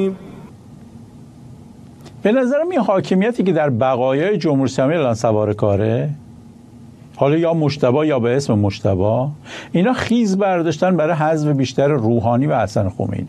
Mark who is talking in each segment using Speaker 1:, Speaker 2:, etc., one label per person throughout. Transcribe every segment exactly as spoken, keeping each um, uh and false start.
Speaker 1: به نظرم این حاکمیتی که در بقایای جمهوری اسلامی الان سوار کاره، حالا یا مجتبی یا به اسم مجتبی، اینا خیز برداشتن برای حذف بیشتر روحانی و حسن خمینی.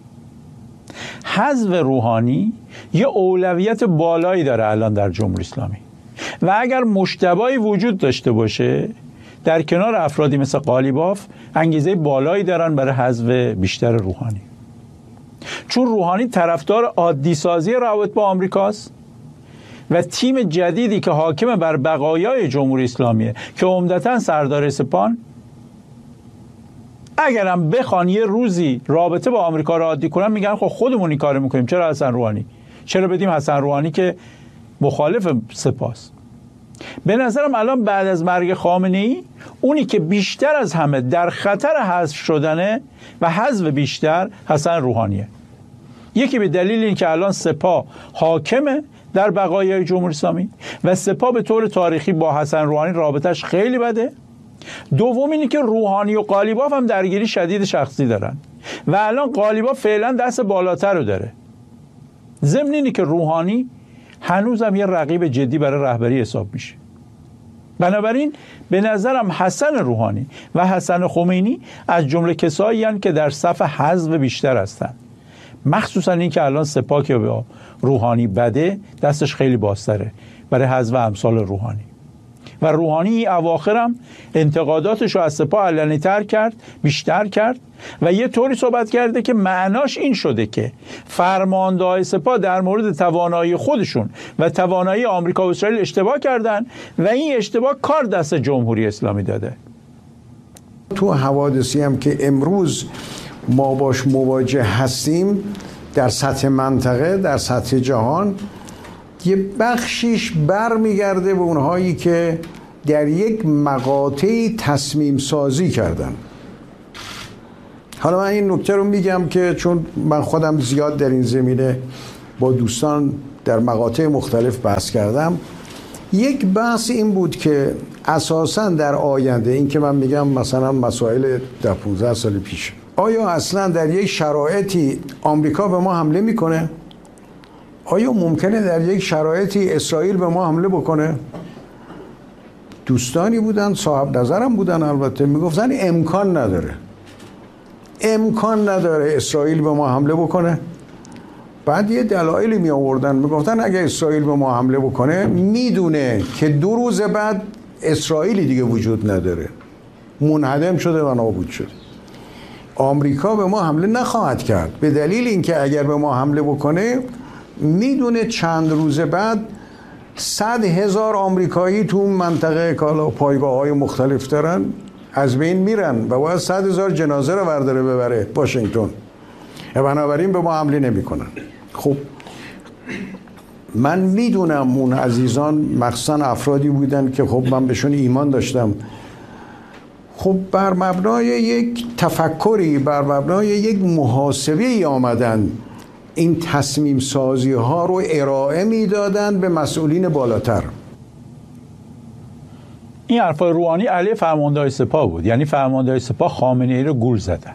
Speaker 1: حذف روحانی یه اولویت بالایی داره الان در جمهوری اسلامی و اگر مجتبی وجود داشته باشه در کنار افرادی مثل قالیباف انگیزه بالایی دارن برای حذف بیشتر روحانی، چون روحانی طرفدار عادی سازی روابط با آمریکاست و تیم جدیدی که حاکم بر بقایای جمهوری اسلامیه که عمدتاً سردار سپان، اگرم بخوان یه روزی رابطه با آمریکا را عادی کنن میگن خب خودمون این کارو میکنیم، چرا حسن روحانی؟ چرا بدیم حسن روحانی که مخالف سپاست؟ به نظرم الان بعد از مرگ خامنه‌ای اونی که بیشتر از همه در خطر حذف شدنه و حذف بیشتر حسن روحانیه. یکی به دلیل این که الان سپاه حاکمه در بقایای جمهوری اسلامی و سپاه به طور تاریخی با حسن روحانی رابطش خیلی بده. دوم اینه که روحانی و قالیباف هم درگیری شدید شخصی دارن و الان قالیباف فعلا دست بالاتر رو داره. ضمن اینه که روحانی هنوزم یه رقیب جدی برای رهبری حساب میشه. بنابراین به نظرم حسن روحانی و حسن خمینی از جمله کسایی هستند که در صف حذف بیشتر هستند، مخصوصا این که الان سپاه که با روحانی بده دستش خیلی بازتره برای حذف امثال روحانی. و روحانی اواخرم انتقاداتش رو از سپاه علنی تر کرد، بیشتر کرد و یه طوری صحبت کرده که معناش این شده که فرمانده‌های سپاه در مورد توانایی خودشون و توانایی آمریکا و اسرائیل اشتباه کردن و این اشتباه کار دست جمهوری اسلامی داده.
Speaker 2: تو حوادثی هم که امروز ما باش مواجه هستیم در سطح منطقه، در سطح جهان، یه بخشیش بر میگرده به اونهایی که در یک مقاطعی تصمیم سازی کردن. حالا من این نکته رو میگم که چون من خودم زیاد در این زمینه با دوستان در مقاطع مختلف بحث کردم، یک بحث این بود که اساساً در آینده، این که من میگم مثلا مسائل در پانزده سال پیش، آیا اصلا در یک شرایطی آمریکا به ما حمله میکنه؟ آیا ممکنه در یک شرایطی اسرائیل به ما حمله بکنه؟ دوستانی بودن، صاحب نظرم بودن، البته میگفتن امکان نداره امکان نداره اسرائیل به ما حمله بکنه. بعد یه دلایلی می آوردن، میگفتن اگه اسرائیل به ما حمله بکنه میدونه که دو روز بعد اسرائیلی دیگه وجود نداره، منهدم شده و نابود شده. آمریکا به ما حمله نخواهد کرد به دلیل اینکه اگر به ما حمله بکنه میدونه چند روز بعد صد هزار آمریکایی تو منطقه کالا پایگاه های مختلف دارن از بین میرن و باید صد هزار جنازه رو برداره ببره واشنگتن، بنابراین به ما حمله نمی کنن. خب من میدونم اون عزیزان مخصوصا افرادی بودن که خب من بهشون ایمان داشتم، خب بر مبنای یک تفکری، بر مبنای یک محاسبه‌ای آمدن این تصمیم سازی ها رو ارائه میدادن به مسئولین بالاتر.
Speaker 1: این حرفای روحانی علیه فرمانده‌های سپاه بود، یعنی فرمانده‌های سپاه خامنه‌ای رو گول زدن.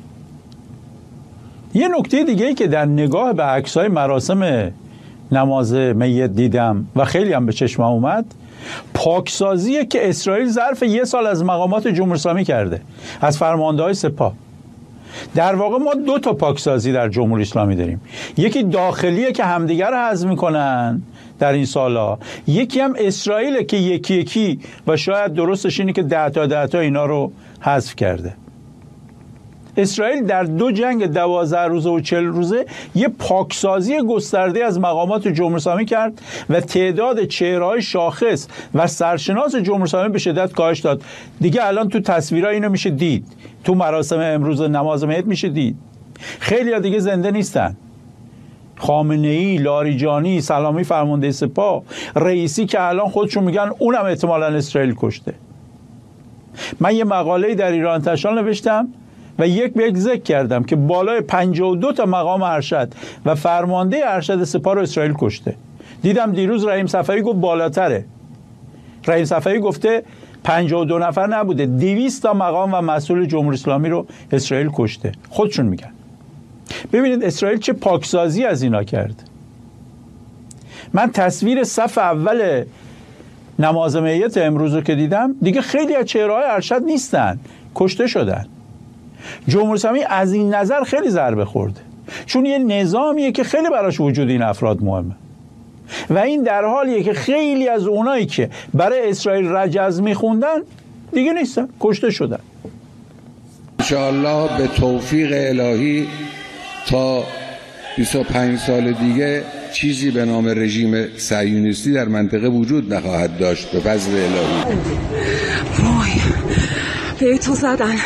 Speaker 1: یه نکته دیگه ای که در نگاه به عکس‌های مراسم نماز میت دیدم و خیلی هم به چشمم اومد، پاکسازیه که اسرائیل ظرف یه سال از مقامات جمهوری اسلامی کرده، از فرمانده‌های سپاه. در واقع ما دو تا پاکسازی در جمهوری اسلامی داریم، یکی داخلیه که همدیگر رو حذف میکنن در این سالا، یکی هم اسرائیل که یکی یکی و شاید درستش اینه که ده تا ده تا اینا رو حذف کرده. اسرائیل در دو جنگ دوازده روزه و چهل روزه یه پاکسازی گسترده از مقامات جمهوری اسلامی کرد و تعداد چهره‌های شاخص و سرشناس جمهوری اسلامی به شدت کاهش داد. دیگه الان تو تصویرها اینو میشه دید، تو مراسم امروز نماز میت میشه دید. خیلی ها دیگه زنده نیستن. خامنه‌ای، لاریجانی، سلامی فرمانده سپاه، رئیسی که الان خودشون میگن اونم احتمالاً اسرائیل کشته. من یه مقاله‌ای در ایران انتشار نوشتم و یک به یک ذکر کردم که بالای پنجاه و دو تا مقام ارشد و فرمانده ارشد سپاه رو اسرائیل کشته. دیدم دیروز رحیم صفوی گفت بالاتره. رحیم صفوی گفته پنجاه و دو نفر نبوده، دویست تا مقام و مسئول جمهوری اسلامی رو اسرائیل کشته. خودشون میگن. ببینید اسرائیل چه پاکسازی از اینا کرد. من تصویر صف اول نماز میت امروز رو که دیدم، دیگه خیلی از چهره‌های ارشد نیستن، کشته شدن. جمهوری اسلامی از این نظر خیلی ضربه خورده، چون یه نظامیه که خیلی براش وجود این افراد مهمه و این در حالیه که خیلی از اونایی که برای اسرائیل رجز میخوندن دیگه نیستن، کشته شدن.
Speaker 3: انشاءالله به توفیق الهی تا بیست و پنج سال دیگه چیزی به نام رژیم صهیونیستی در منطقه وجود نخواهد داشت به فضل الهی.
Speaker 4: وای به تو زدن.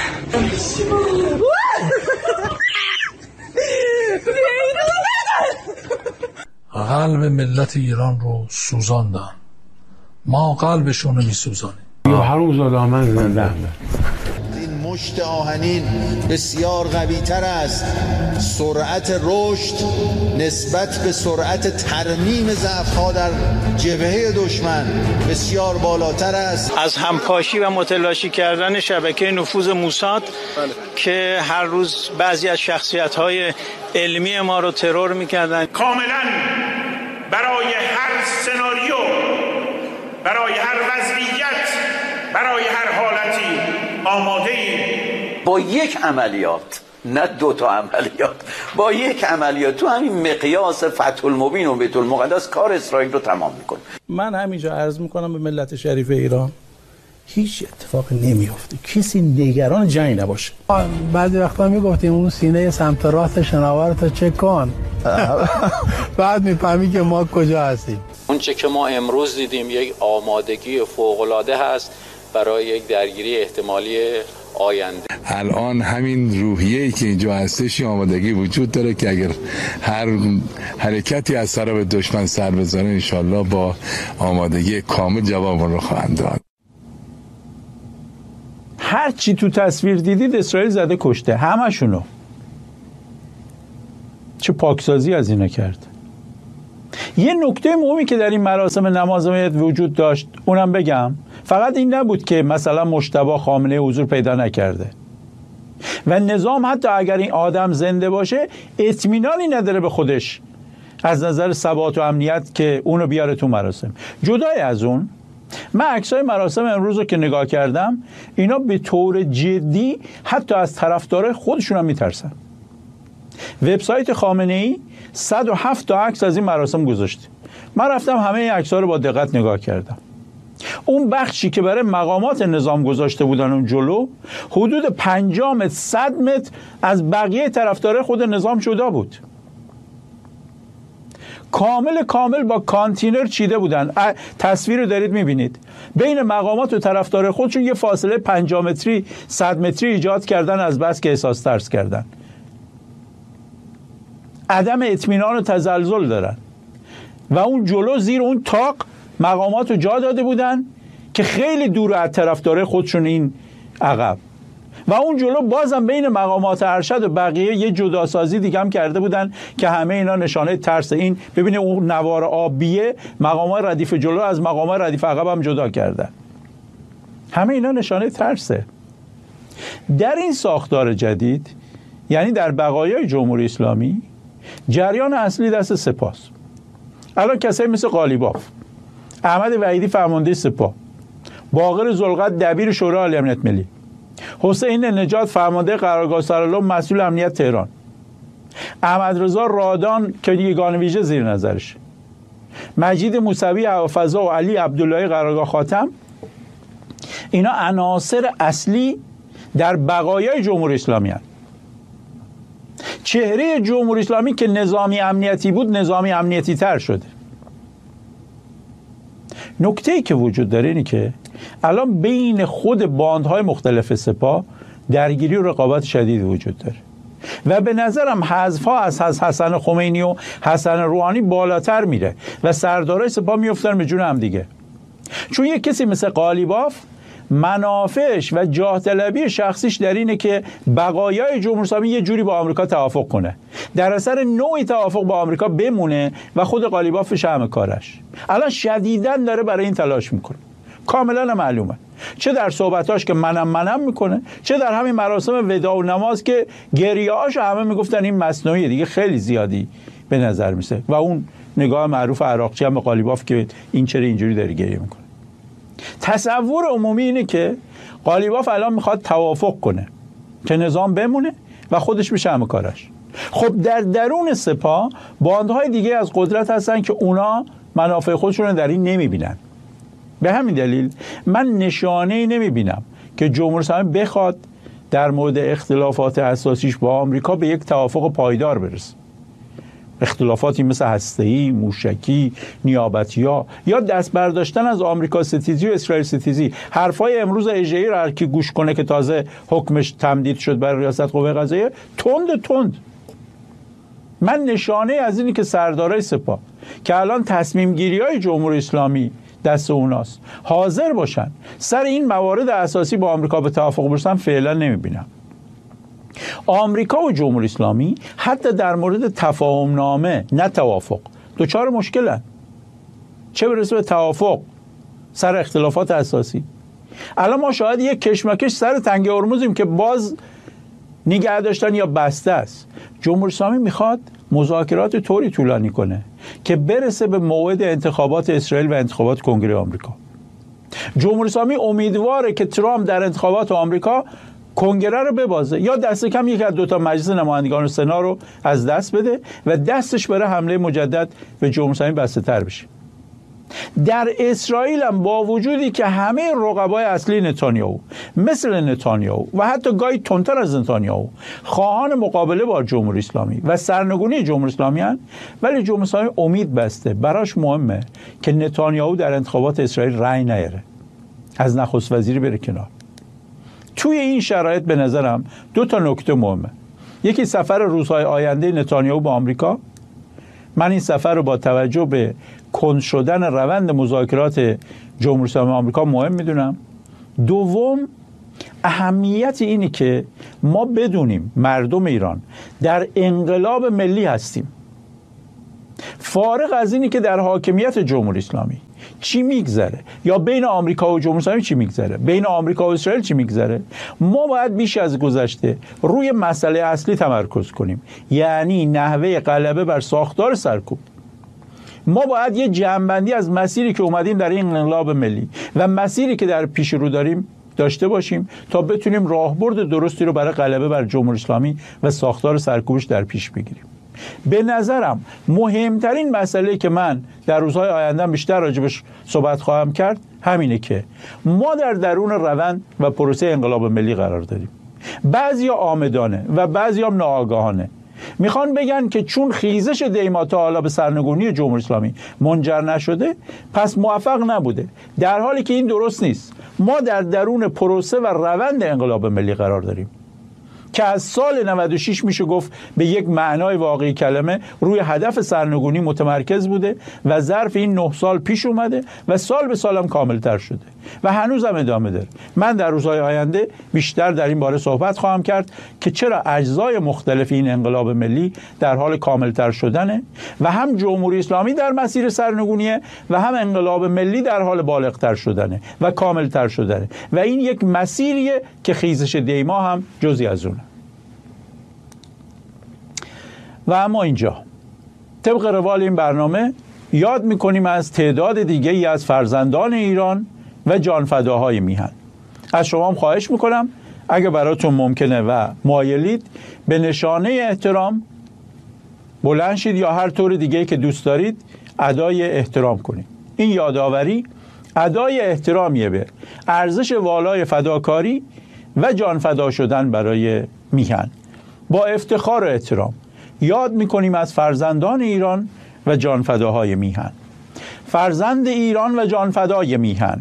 Speaker 5: قلب ملت ایران رو سوزاندن، ما قلبشون رو میسوزانیم.
Speaker 6: یا حروم زاده من زنده.
Speaker 7: این مشت آهنین بسیار قوی تر است، سرعت رشد نسبت به سرعت ترمیم ضعف‌ها در جبهه دشمن بسیار بالاتر است.
Speaker 8: از همپاشی و متلاشی کردن شبکه نفوذ موساد بله. که هر روز بعضی از شخصیت‌های علمی ما رو ترور می‌کردن.
Speaker 9: کاملا برای هر سناریو، برای هر وضعیت، برای هر حالتی آماده ایم.
Speaker 10: با یک عملیات، نه دو تا عملیات، با یک عملیات تو همین مقیاس فتح المبین و بیت المقدس کار اسرائیل رو تمام میکنه.
Speaker 11: من همینجا عرض میکنم به ملت شریف ایران هیچ اتفاقی نمیافته، کسی نگران جنگ نباشه.
Speaker 12: بعضی وقتا میگفتیم اون سینه سمت راست شناور تو چک کن، بعد میفهمی که ما کجا هستیم.
Speaker 13: اون چه که ما امروز دیدیم یک آمادگی فوق‌العاده هست برای یک درگیری احتمالی آینده.
Speaker 3: الان همین روحیه‌ای که اینجا هستش آمادگی وجود داره که اگر هر حرکتی از طرف دشمن سر بزنه انشالله با آمادگی کامل جواب رو خواهند داد.
Speaker 1: هر چی تو تصویر دیدید اسرائیل زده کشته، همشونو. چه پاکسازی از اینا کرد. یه نکته مهمی که در این مراسم نماز میت وجود داشت اونم بگم، فقط این نبود که مثلا مجتبی خامنه‌ای حضور پیدا نکرده و نظام حتی اگر این آدم زنده باشه اطمینانی نداره به خودش از نظر ثبات و امنیت که اونو بیاره تو مراسم. جدای از اون، من عکسای مراسم امروز رو که نگاه کردم، اینا به طور جدی حتی از طرفدارای خودشون هم میترسن. وبسایت خامنه‌ای صد و هفت تا عکس از این مراسم گذاشته. من رفتم همه این عکس‌ها رو با دقت نگاه کردم. اون بخشی که برای مقامات نظام گذاشته بودن اون جلو، حدود پنجاه متر صد متر از بقیه طرفدارای خود نظام جدا بود. کامل کامل با کانتینر چیده بودن. تصویر رو دارید میبینید. بین مقامات و طرفدار خودشون یه فاصله پنجاه متری صد متری ایجاد کردن از بس که احساس ترس کردن. عدم اطمینان و تزلزل دارن و اون جلو زیر اون تاق مقامات رو جا داده بودن که خیلی دور از طرفدار خودشون این عقب و اون جلو بازم بین مقامات ارشد و بقیه یه جداسازی دیگه هم کرده بودن که همه اینا نشانه ترس. این ببینید اون نوار آبیه مقامات ردیف جلو از مقامات ردیف عقب هم جدا کردن. همه اینا نشانه ترسه. در این ساختار جدید، یعنی در بقایای جمهوری اسلامی، جریان اصلی دست سپاست. الان کسایی مثل قالیباف، احمد وحیدی فرمانده سپاه، باقر ذوالقدر دبیر شورای عالی امنیت ملی، حسین نجات فرمانده قرارگاه سرالم مسئول امنیت تهران، احمد رضا رادان که یگان ویژه زیر نظرش، مجید موسوی هوافضا و علی عبداللهی قرارگاه خاتم، اینا عناصر اصلی در بقایای جمهوری اسلامی هستند. چهره جمهوری اسلامی که نظامی امنیتی بود نظامی امنیتی تر شده. نکته‌ای که وجود داره اینه که الان بین خود باندهای مختلف سپاه درگیری و رقابت شدید وجود داره و به نظرم حذف‌ها از حسن خمینی و حسن روحانی بالاتر میره و سردارای سپاه میافتن به جون هم دیگه. چون یک کسی مثل قالیباف منافعش و جاه طلبی شخصیش در اینه که بقایای جمهوری اسلامی یه جوری با آمریکا توافق کنه، در اثر نوعی توافق با آمریکا بمونه و خود قالیباف فهم کارش. الان شدیداً داره برای این تلاش میکنه. کاملا معلومه، چه در صحبتاش که منم منم میکنه، چه در همین مراسم وداع و نماز که گریه‌هاش همه میگفتن این مصنوعیه دیگه، خیلی زیادی به نظر میسه. و اون نگاه معروف عراقچی هم به قالیباف که این چرا اینجوری داره گریه میکنه. تصور عمومی اینه که قالیباف الان میخواد توافق کنه که نظام بمونه و خودش بشه همه کارش. خب در درون سپاه باندهای دیگه از قدرت هستن که اونا منافع خودشون رو در این نمیبینن. به همین دلیل من نشانه‌ای نمیبینم که جمهوری اسلامی بخواد در مورد اختلافات اساسیش با آمریکا به یک توافق پایدار برسه. اختلافاتی مثل هسته‌ای، موشکی، نیابتی‌ها یا دست برداشتن از آمریکا ستیزی و اسرائیل ستیزی، حرفای امروز اژه‌ای رو هر کی گوش کنه که تازه حکمش تمدید شد برای ریاست قوه قضاییه، تند تند. من نشانه از اینی که سردارای سپاه که الان تصمیم گیری های جمهوری اسلامی دست اوناست حاضر باشن سر این موارد اساسی با آمریکا به توافق برسن فعلا نمیبینم. آمریکا و جمهوری اسلامی حتی در مورد تفاهم نامه نه توافق دوچار مشکلن، چه برسه به توافق سر اختلافات اساسی. الان ما شاید یک کشمکش سر تنگه هرمزیم که باز نگه داشتن یا بسته است. جمهوری اسلامی میخواد مذاکرات طوری طولانی کنه که برسه به موعد انتخابات اسرائیل و انتخابات کنگره آمریکا. جمهوری اسلامی امیدواره که ترامپ در انتخابات آمریکا کنگره رو ببازه یا دست کم یک از دو تا مجلس نمایندگان و سنا رو از دست بده و دستش بره حمله مجدد به جمهوری اسلامی بسته تر بشه. در اسرائیل هم با وجودی که همه رقبای اصلی نتانیاهو مثل نتانیاهو و حتی گاهی تندتر از نتانیاهو خواهان مقابله با جمهوری اسلامی و سرنگونی جمهوری اسلامی هستند، ولی جمهوری اسلامی امید بسته، براش مهمه که نتانیاهو در انتخابات اسرائیل رأی نیاره، از نخست وزیری بره کنار. توی این شرایط به نظرم دو تا نکته مهمه. یکی سفر روزهای آینده نتانیاهو به آمریکا. من این سفر رو با توجه به کند شدن روند مذاکرات جمهوری اسلامی آمریکا مهم میدونم. دوم، اهمیت اینی که ما بدونیم مردم ایران در انقلاب ملی هستیم، فارغ از اینی که در حاکمیت جمهوری اسلامی چی میگذره یا بین آمریکا و جمهوری اسلامی چی میگذره، بین آمریکا و اسرائیل چی میگذره، ما باید بیش از گذشته روی مسئله اصلی تمرکز کنیم، یعنی نحوه غلبه بر ساختار سرکوب. ما باید یه جمع‌بندی از مسیری که اومدیم در این انقلاب ملی و مسیری که در پیش رو داریم داشته باشیم تا بتونیم راهبرد درستی رو برای غلبه بر جمهوری اسلامی و ساختار سرکوبش در پیش بگیریم. به نظرم مهمترین مسئله که من در روزهای آینده بیشتر راجبش صحبت خواهم کرد همینه که ما در درون روند و پروسه انقلاب ملی قرار داریم. بعضیا آمدانه و بعضیا ناآگاهانه میخوان بگن که چون خیزش دیما تا حالا به سرنگونی جمهوری اسلامی منجر نشده پس موفق نبوده، در حالی که این درست نیست. ما در درون پروسه و روند انقلاب ملی قرار داریم که از سال نود و شش میشه گفت به یک معنای واقعی کلمه روی هدف سرنگونی متمرکز بوده و ظرف این نه سال پیش اومده و سال به سالم کاملتر شده و هنوز هم ادامه داره. من در روزهای آینده بیشتر در این باره صحبت خواهم کرد که چرا اجزای مختلف این انقلاب ملی در حال کاملتر شدنه و هم جمهوری اسلامی در مسیر سرنگونیه و هم انقلاب ملی در حال بالغتر شدنه و کاملتر شدنه و این یک مسیریه که خیزش دیما هم جزئی از اونه. و اما اینجا طبق روال این برنامه یاد میکنیم از تعداد دیگه ای از فرزندان ایران و جانفداهای میهن. از شما هم خواهش میکنم اگه براتون ممکنه و مایلید به نشانه احترام بلند شید یا هر طور دیگه که دوست دارید ادای احترام کنید. این یادآوری ادای احترامیه به ارزش والای فداکاری و جانفدا شدن برای میهن. با افتخار و احترام یاد میکنیم از فرزندان ایران و جانفداهای میهن. فرزند ایران و جانفدای میهن: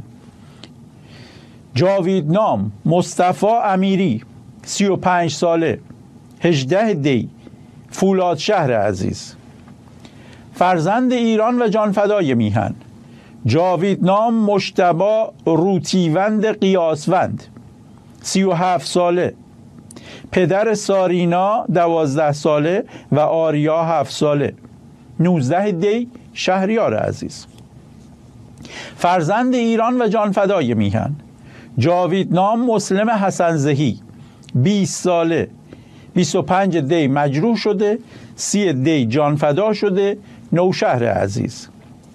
Speaker 1: جاویدنام مصطفی امیری، سی و پنج ساله، هجده دی، فولاد شهر عزیز. فرزند ایران و جانفدای میهن: جاویدنام مجتبی روتیوند قیاسوند، سی و هفت ساله، پدر سارینا دوازده ساله و آریا هفت ساله، نوزده دی، شهریار عزیز. فرزند ایران و جانفدای میهن جاویدنام مسلم حسنزهی بیست ساله، بیست و پنج دی مجروح شده، سی دی جانفدا شده، نوشهر عزیز.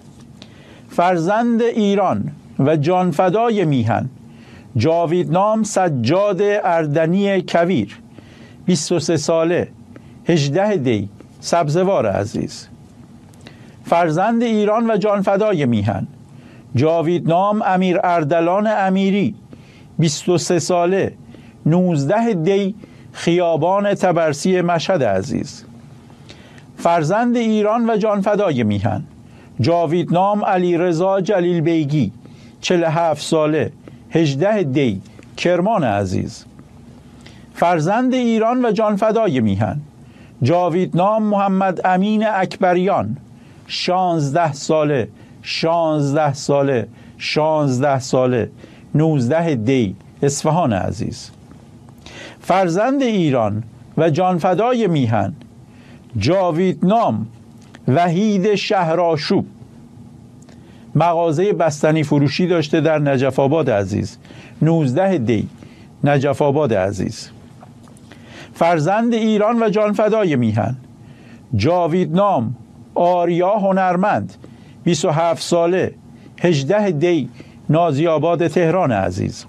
Speaker 1: فرزند ایران و جانفدای میهن جاویدنام سجاد اردنی کویر بیست و سه ساله، هجده دی سبزوار عزیز. فرزند ایران و جانفدای میهن جاویدنام امیر اردلان امیری بیست و سه ساله، نوزده دی خیابان تبرسی مشهد عزیز. فرزند ایران و جانفدای میهن جاویدنام علیرضا جلیل بیگی چهل و هفت ساله، هجده دی کرمان عزیز. فرزند ایران و جانفدای میهن جاویدنام محمد امین اکبریان شانزده ساله، شانزده ساله، شانزده ساله، نوزده دی اصفهان عزیز. فرزند ایران و جانفدای میهن جاویدنام وحید شهرآشوب مغازه بستنی فروشی داشته در نجف آباد عزیز، نوزده دی نجف آباد عزیز. فرزند ایران و جانفدای میهن جاویدنام آریا هنرمند بیست و هفت ساله، هجده دی نازی آباد تهران عزیز.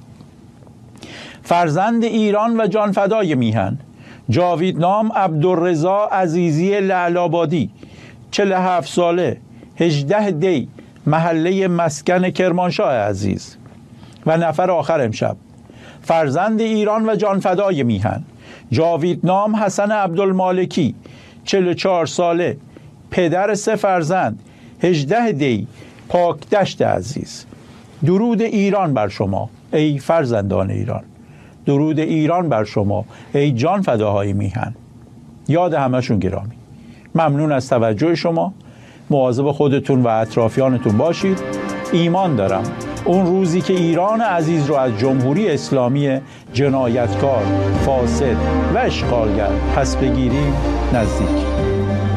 Speaker 1: فرزند ایران و جانفدای میهن جاویدنام عبدالرضا عزیزی لعل‌آبادی چهل و هفت ساله، هجده دی محله مسکن کرمانشاه عزیز. و نفر آخر امشب فرزند ایران و جانفدای میهن جاویدنام حسن عبدالمالکی چهل و چهار ساله، پدر سه فرزند، هجده دی پاکدشت عزیز. درود ایران بر شما ای فرزندان ایران، درود ایران بر شما ای جان فداهای میهن. یاد همشون گرامی. ممنون از توجه شما. مواظب خودتون و اطرافیانتون باشید. ایمان دارم اون روزی که ایران عزیز رو از جمهوری اسلامی جنایتکار، فاسد و اشغالگر پس بگیریم نزدیک.